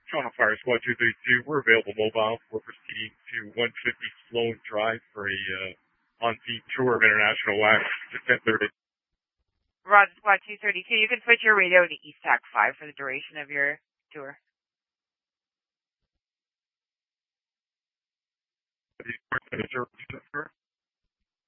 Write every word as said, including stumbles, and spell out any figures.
Toronto Fire Squad two thirty-two. We're available mobile. We're proceeding to one fifty Sloan Drive for a uh, on-scene tour of International Wax to ten thirty. Roger, Squad two thirty-two. You can switch your radio to East Tac five for the duration of your tour. These